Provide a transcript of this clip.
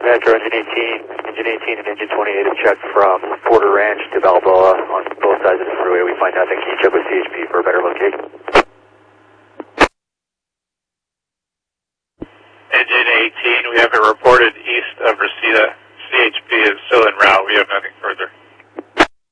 Metro, engine 18. Engine 18 and engine 28 have checked from Porter Ranch to Balboa on both sides of the freeway. We find nothing. Can you check with CHP for a better location? Engine 18, we have a reported